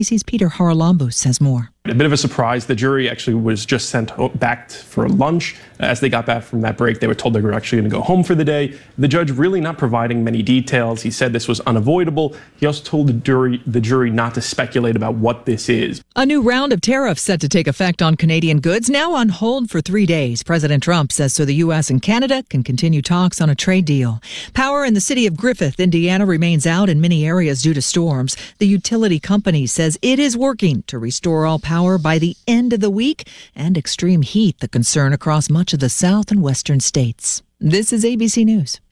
ABC's Peter Haralambous has more. A bit of a surprise. The jury actually was just sent back for lunch. As they got back from that break, they were told they were actually going to go home for the day. The judge really not providing many details. He said this was unavoidable. He also told the jury not to speculate about what this is. A new round of tariffs set to take effect on Canadian goods, now on hold for 3 days. President Trump says so the U.S. and Canada can continue talks on a trade deal. Power in the city of Griffith, Indiana, remains out in many areas due to storms. The utility company says it is working to restore all power by the end of the week, and extreme heat the concern across much of the south and western states. This is ABC News.